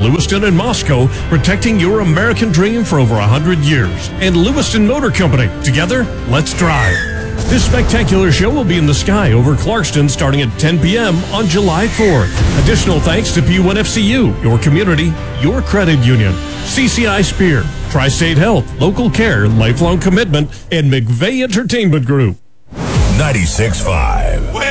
Lewiston and Moscow, protecting your American dream for over 100 years. And Lewiston Motor Company. Together, let's drive. This spectacular show will be in the sky over Clarkston starting at 10 p.m. on July 4th. Additional thanks to P1FCU, your community, your credit union, CCI Spear, Tri-State Health, Local Care, Lifelong Commitment, and McVeigh Entertainment Group. 96.5